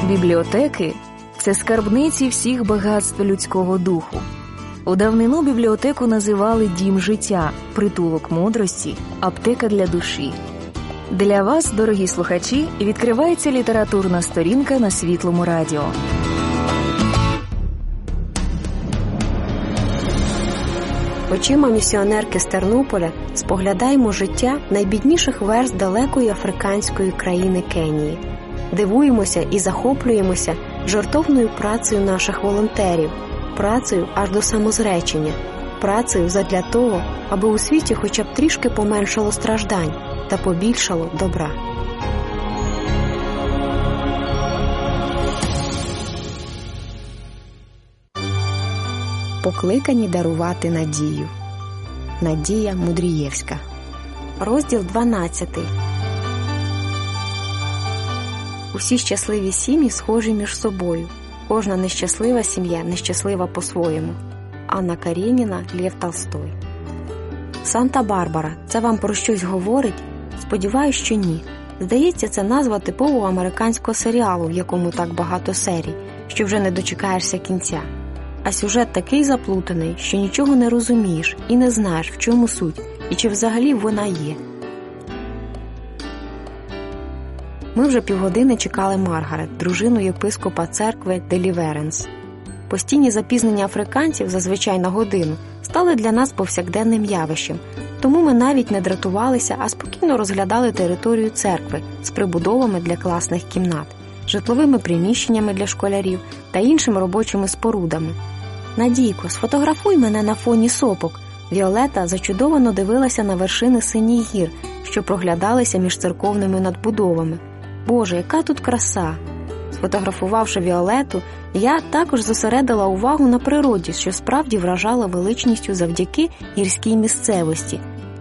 Бібліотеки – це скарбниці всіх багатств людського духу. У давнину бібліотеку називали дім життя, притулок мудрості, аптека для душі. Для вас, дорогі слухачі, відкривається літературна сторінка на Світлому радіо. Очима місіонерки з Тернополя споглядаємо життя найбідніших верств далекої африканської країни Кенії. Дивуємося і захоплюємося жертовною працею наших волонтерів, працею аж до самозречення, працею задля того, аби у світі хоча б трішки поменшало страждань та побільшало добра. Покликані дарувати надію. Надія Мудрієвська. Розділ 12. Усі щасливі сім'ї схожі між собою. Кожна нещаслива сім'я нещаслива по-своєму. Анна Карєніна, Лев Толстой. Санта-Барбара. Це вам про щось говорить? Сподіваюсь, що ні. Здається, це назва типового американського серіалу, в якому так багато серій, що вже не дочекаєшся кінця. А сюжет такий заплутаний, що нічого не розумієш і не знаєш, в чому суть, і чи взагалі вона є. Ми вже півгодини чекали Маргарет, дружину єпископа церкви Деліверенс. Постійні запізнення африканців, зазвичай на годину, стали для нас повсякденним явищем, тому ми навіть не дратувалися, а спокійно розглядали територію церкви з прибудовами для класних кімнат, житловими приміщеннями для школярів та іншими робочими спорудами. «Надійко, сфотографуй мене на фоні сопок». Віолета зачудовано дивилася на вершини синіх гір, що проглядалися між церковними надбудовами. «Боже, яка тут краса!» Сфотографувавши Віолету, я також зосередила увагу на природі, що справді вражала величністю завдяки гірській місцевості.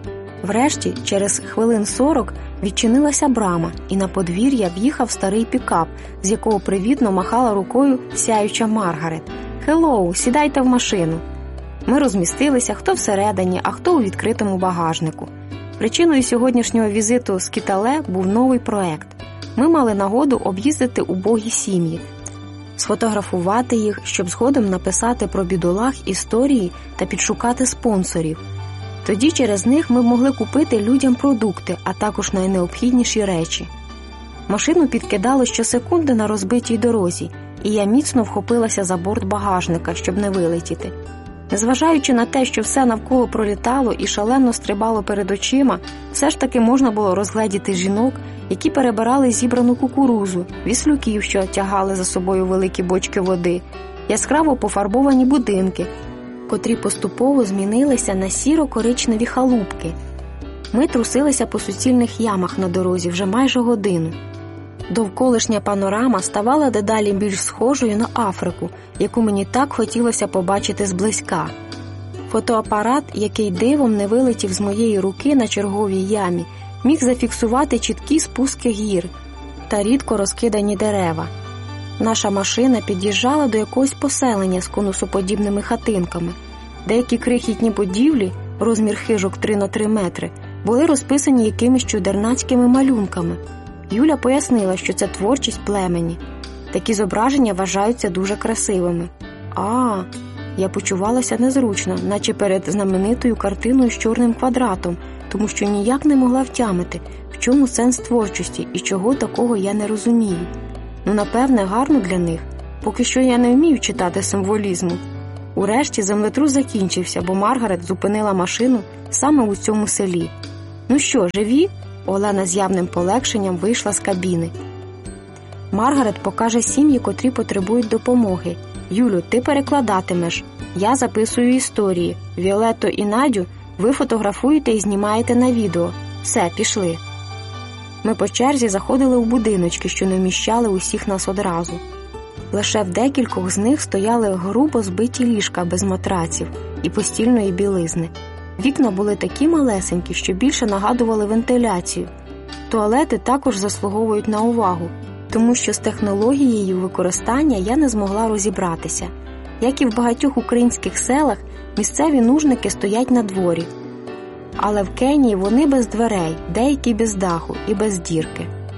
Врешті, через хвилин 40, відчинилася брама, і на подвір'я в'їхав старий пікап, з якого привітно махала рукою сяюча Маргарет. «Хеллоу, сідайте в машину!» Ми розмістилися, хто всередині, а хто у відкритому багажнику. Причиною сьогоднішнього візиту з Кітале був новий проект. Ми мали нагоду об'їздити убогі сім'ї, сфотографувати їх, щоб згодом написати про бідолах історії та підшукати спонсорів. Тоді через них ми могли купити людям продукти, а також найнеобхідніші речі. Машину підкидало щосекунди на розбитій дорозі, і я міцно вхопилася за борт багажника, щоб не вилетіти. Незважаючи на те, що все навколо пролітало і шалено стрибало перед очима, все ж таки можна було розгледіти жінок, які перебирали зібрану кукурузу, віслюків, що тягали за собою великі бочки води, яскраво пофарбовані будинки, котрі поступово змінилися на сіро-коричневі халупки. Ми трусилися по суцільних ямах на дорозі вже майже годину. Довколишня панорама ставала дедалі більш схожою на Африку, яку мені так хотілося побачити зблизька. Фотоапарат, який дивом не вилетів з моєї руки на черговій ямі, міг зафіксувати чіткі спуски гір та рідко розкидані дерева. Наша машина під'їжджала до якогось поселення з конусоподібними хатинками. Деякі крихітні будівлі, розмір хижок 3 на 3 метри, були розписані якимись чудернацькими малюнками. Юля пояснила, що це творчість племені. Такі зображення вважаються дуже красивими. Я почувалася незручно, наче перед знаменитою картиною з чорним квадратом, тому що ніяк не могла втямити, в чому сенс творчості і чого такого я не розумію. Напевне, гарно для них. Поки що я не вмію читати символізму. Урешті землетрус закінчився, бо Маргарет зупинила машину саме у цьому селі. «Ну що, живі?» Олена з явним полегшенням вийшла з кабіни. Маргарет покаже сім'ї, котрі потребують допомоги. «Юлю, ти перекладатимеш. Я записую історії. Віолетто і Надю ви фотографуєте і знімаєте на відео. Все, пішли». Ми по черзі заходили в будиночки, що не вміщали усіх нас одразу. Лише в декількох з них стояли грубо збиті ліжка без матраців і постільної білизни. Вікна були такі малесенькі, що більше нагадували вентиляцію. Туалети також заслуговують на увагу, тому що з технологією використання я не змогла розібратися. Як і в багатьох українських селах, місцеві нужники стоять на дворі. Але в Кенії вони без дверей, деякі без даху і без дірки.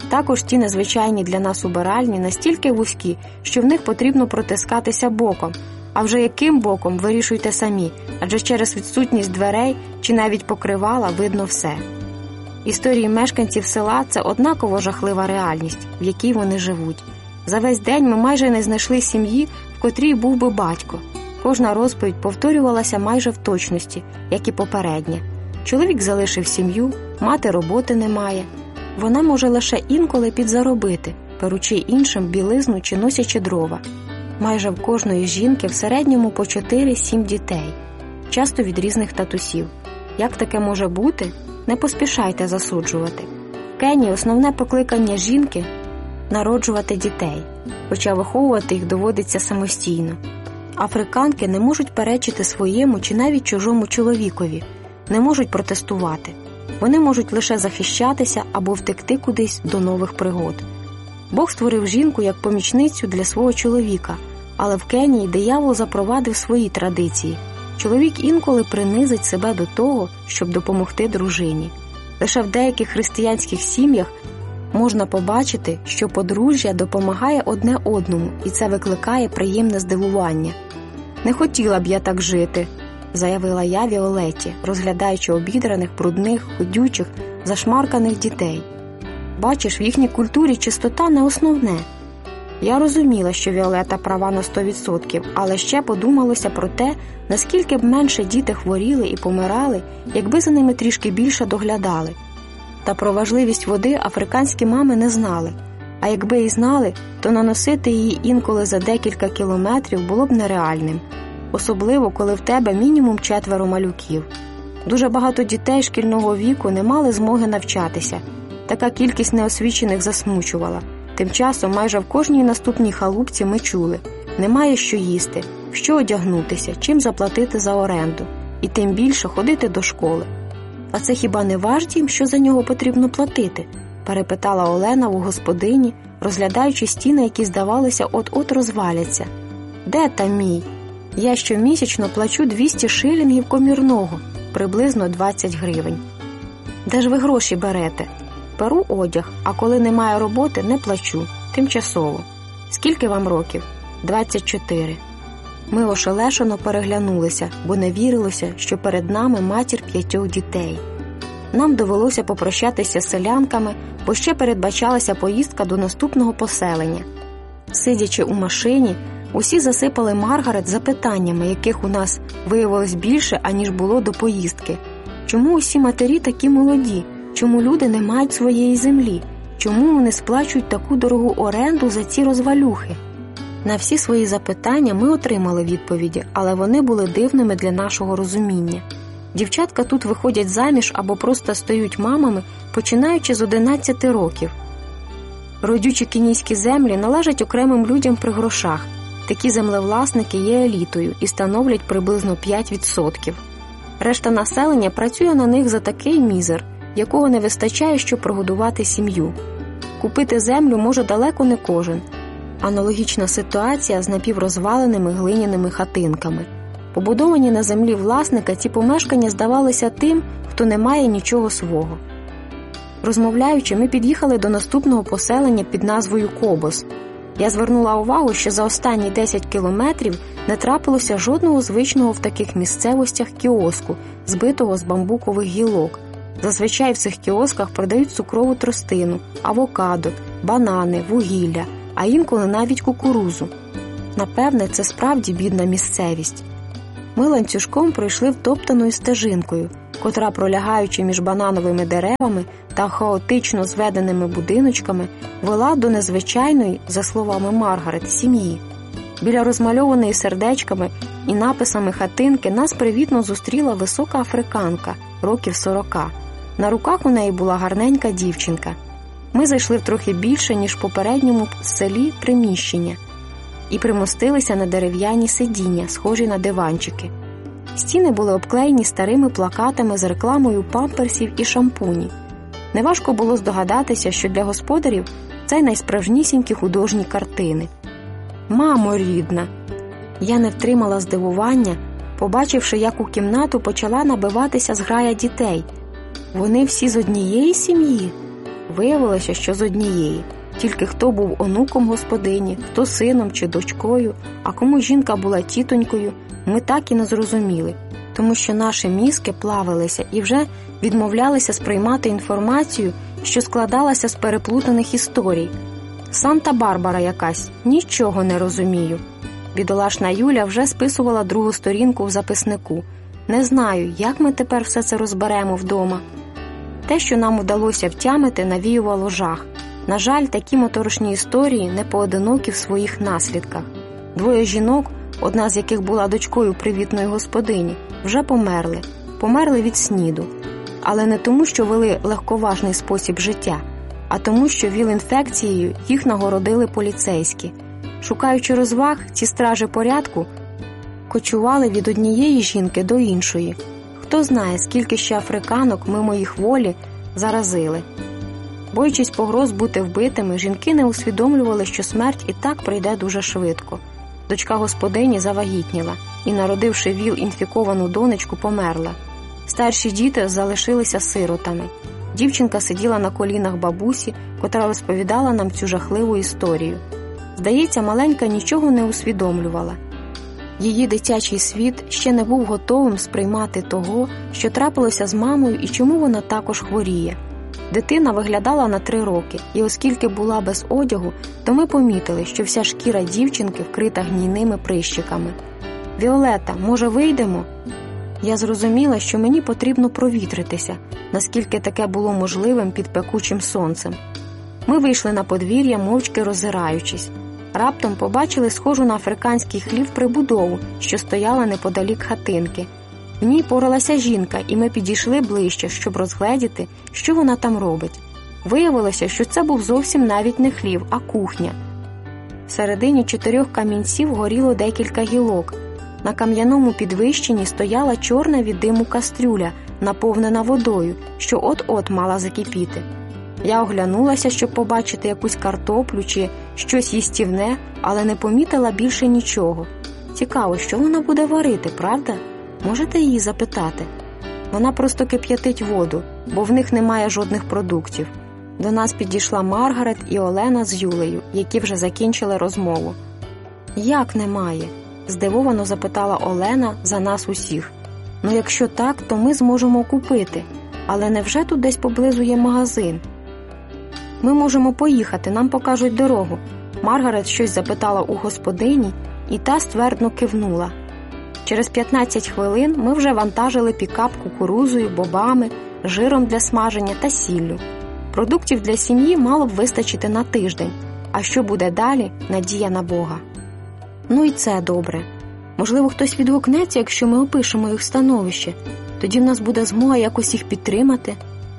Також ті незвичайні для нас убиральні настільки вузькі, що в них потрібно протискатися боком. А вже яким боком, вирішуйте самі, адже через відсутність дверей чи навіть покривала видно все. Історії мешканців села – це однаково жахлива реальність, в якій вони живуть. За весь день ми майже не знайшли сім'ї, в котрій був би батько. Кожна розповідь повторювалася майже в точності, як і попередня. Чоловік залишив сім'ю, мати роботи не має. Вона може лише інколи підзаробити, перучи іншим білизну чи носячи дрова. Майже в кожної жінки в середньому по 4-7 дітей, часто від різних татусів. Як таке може бути? Не поспішайте засуджувати. В Кенії основне покликання жінки – народжувати дітей, хоча виховувати їх доводиться самостійно. Африканки не можуть перечити своєму чи навіть чужому чоловікові, не можуть протестувати. Вони можуть лише захищатися або втекти кудись до нових пригод. Бог створив жінку як помічницю для свого чоловіка, але в Кенії диявол запровадив свої традиції. Чоловік інколи принизить себе до того, щоб допомогти дружині. Лише в деяких християнських сім'ях можна побачити, що подружжя допомагає одне одному, і це викликає приємне здивування. «Не хотіла б я так жити», – заявила я Віолетті, розглядаючи обідраних, брудних, ходючих, зашмарканих дітей. «Бачиш, в їхній культурі чистота не основне». Я розуміла, що Віолетта права на 100%, але ще подумалося про те, наскільки б менше діти хворіли і помирали, якби за ними трішки більше доглядали. Та про важливість води африканські мами не знали, а якби і знали, то наносити її інколи за декілька кілометрів було б нереальним. Особливо, коли в тебе мінімум 4 малюків. Дуже багато дітей шкільного віку не мали змоги навчатися. Така кількість неосвічених засмучувала. Тим часом майже в кожній наступній халупці ми чули – немає що їсти, в що одягнутися, чим заплатити за оренду. І тим більше ходити до школи. «А це хіба не ваш дім, що за нього потрібно платити?» – перепитала Олена у господині, розглядаючи стіни, які, здавалося, от-от розваляться. «Де там мій? Я щомісячно плачу 200 шилінгів комірного, приблизно 20 гривень. Де ж ви гроші берете?» «Беру одяг, а коли немає роботи, не плачу. Тимчасово. Скільки вам років?» 24. Ми ошелешено переглянулися, бо не вірилося, що перед нами матір 5 дітей. Нам довелося попрощатися з селянками, бо ще передбачалася поїздка до наступного поселення. Сидячи у машині, усі засипали Маргарет запитаннями, яких у нас виявилось більше, аніж було до поїздки. Чому усі матері такі молоді? Чому люди не мають своєї землі? Чому вони сплачують таку дорогу оренду за ці розвалюхи? На всі свої запитання ми отримали відповіді, але вони були дивними для нашого розуміння. Дівчатка тут виходять заміж або просто стають мамами, починаючи з 11 років. Родючі кенійські землі належать окремим людям при грошах. Такі землевласники є елітою і становлять приблизно 5%. Решта населення працює на них за такий мізер, якого не вистачає, щоб прогодувати сім'ю. Купити землю може далеко не кожен. Аналогічна ситуація з напіврозваленими глиняними хатинками. Побудовані на землі власника, ці помешкання здавалися тим, хто не має нічого свого. Розмовляючи, ми під'їхали до наступного поселення під назвою Кобос. Я звернула увагу, що за останні 10 кілометрів не трапилося жодного звичного в таких місцевостях кіоску, збитого з бамбукових гілок. Зазвичай в цих кіосках продають цукрову тростину, авокадо, банани, вугілля, а інколи навіть кукурузу. Напевне, це справді бідна місцевість. Ми ланцюжком пройшли втоптаною стежинкою, котра, пролягаючи між банановими деревами та хаотично зведеними будиночками, вела до незвичайної, за словами Маргарет, сім'ї. Біля розмальованої сердечками і написами хатинки нас привітно зустріла висока африканка, років 40. На руках у неї була гарненька дівчинка. Ми зайшли в трохи більше, ніж в попередньому селі, приміщення і примостилися на дерев'яні сидіння, схожі на диванчики. Стіни були обклеєні старими плакатами з рекламою памперсів і шампунів. Неважко було здогадатися, що для господарів це найсправжнісінькі художні картини. «Мамо рідна!» Я не втримала здивування, побачивши, як у кімнату почала набиватися зграя дітей. «Вони всі з однієї сім'ї?» Виявилося, що з однієї. Тільки хто був онуком господині, хто сином чи дочкою, а кому жінка була тітонькою, ми так і не зрозуміли, тому що наші мізки плавилися і вже відмовлялися сприймати інформацію, що складалася з переплутаних історій. Санта-Барбара якась, нічого не розумію. Бідолашна Юля вже списувала другу сторінку в записнику. Не знаю, як ми тепер все це розберемо вдома. Те, що нам удалося втямити, навіювало жах. На жаль, такі моторошні історії не поодинокі в своїх наслідках. Двоє жінок, одна з яких була дочкою привітної господині, вже померли. Померли від СНІДу. Але не тому, що вели легковажний спосіб житта, а тому, що ВІЛ-інфекцією їх нагородили поліцейські. Шукаючи розваг, ці стражі порядку кочували від однієї жінки до іншої. Хто знає, скільки ще африканок мимо їх волі заразили. Боючись погроз бути вбитими, жінки не усвідомлювали, що смерть і так прийде дуже швидко. Дочка господині завагітніла і, народивши ВІЛ-інфіковану донечку, померла. Старші діти залишилися сиротами. Дівчинка сиділа на колінах бабусі, котра розповідала нам цю жахливу історію. Здається, маленька нічого не усвідомлювала. Її дитячий світ ще не був готовим сприймати того, що трапилося з мамою і чому вона також хворіє. Дитина виглядала на 3 роки, і оскільки була без одягу, то ми помітили, що вся шкіра дівчинки вкрита гнійними прищиками. «Віолетта, може, вийдемо?» Я зрозуміла, що мені потрібно провітритися, наскільки таке було можливим під пекучим сонцем. Ми вийшли на подвір'я, мовчки роззираючись. Раптом побачили схожу на африканський хлів прибудову, що стояла неподалік хатинки. В ній поралася жінка, і ми підійшли ближче, щоб розгледіти, що вона там робить. Виявилося, що це був зовсім навіть не хлів, а кухня. Всередині 4 камінців горіло декілька гілок. На кам'яному підвищенні стояла чорна від диму кастрюля, наповнена водою, що от-от мала закипіти. Я оглянулася, щоб побачити якусь картоплю чи щось їстівне, але не помітила більше нічого. Цікаво, що вона буде варити, правда? Можете її запитати? Вона просто кип'ятить воду, бо в них немає жодних продуктів. До нас підійшла Маргарет і Олена з Юлею, які вже закінчили розмову. «Як немає?» – здивовано запитала Олена за нас усіх. «Ну якщо так, то ми зможемо купити. Але невже тут десь поблизу є магазин?» «Ми можемо поїхати, нам покажуть дорогу». Маргарет щось запитала у господині, і та ствердно кивнула. Через 15 хвилин ми вже вантажили пікап кукурузою, бобами, жиром для смаження та сіллю. Продуктів для сім'ї мало б вистачити на тиждень, а що буде далі – надія на Бога. Ну і це добре. Можливо, хтось відгукнеться, якщо ми опишемо їх становище. Тоді в нас буде змога якось їх підтримати.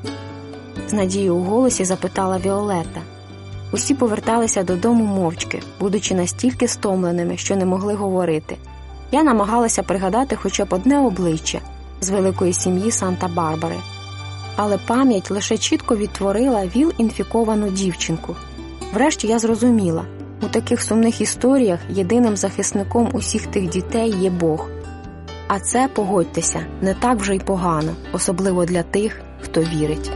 З надією у голосі запитала Віолетта. Усі поверталися додому мовчки, будучи настільки стомленими, що не могли говорити. Я намагалася пригадати хоча б одне обличчя з великої сім'ї Санта-Барбари. Але пам'ять лише чітко відтворила ВІЛ-інфіковану дівчинку. Врешті я зрозуміла, у таких сумних історіях єдиним захисником усіх тих дітей є Бог. А це, погодьтеся, не так вже й погано, особливо для тих, хто вірить.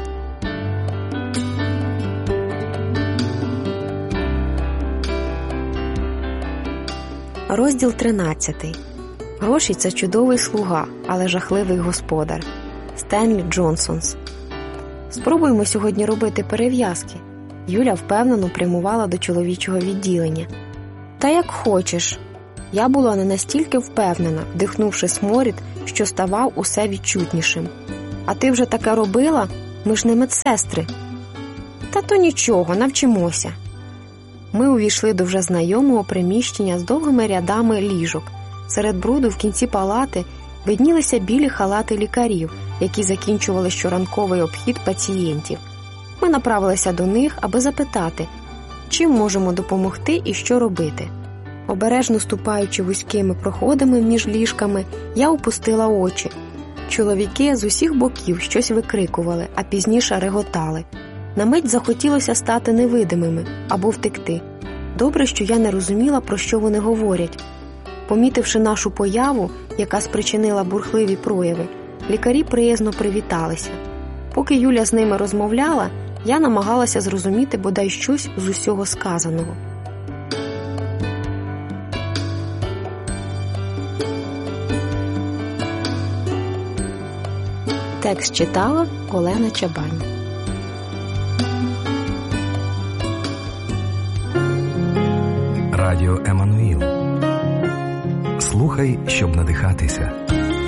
Розділ 13. Гроші – це чудовий слуга, але жахливий господар. Стенлі Джонсонс. Спробуємо сьогодні робити перев'язки. Юля впевнено прямувала до чоловічого відділення. Та як хочеш. Я була не настільки впевнена, вдихнувши сморід, що ставав усе відчутнішим. А ти вже таке робила? Ми ж не медсестри. Та то нічого, навчимося. Ми увійшли до вже знайомого приміщення з довгими рядами ліжок. Серед бруду в кінці палати виднілися білі халати лікарів, які закінчували щоранковий обхід пацієнтів. Ми направилися до них, аби запитати, чим можемо допомогти і що робити. Обережно ступаючи вузькими проходами між ліжками, я опустила очі. Чоловіки з усіх боків щось викрикували, а пізніше реготали. На мить захотілося стати невидимими або втекти. Добре, що я не розуміла, про що вони говорять. Помітивши нашу появу, яка спричинила бурхливі прояви, лікарі приязно привіталися. Поки Юля з ними розмовляла, Я намагалася зрозуміти бодай щось з усього сказаного. Текст читала Олена Чабань. Радіо Еммануїл. Слухай, щоб надихатися.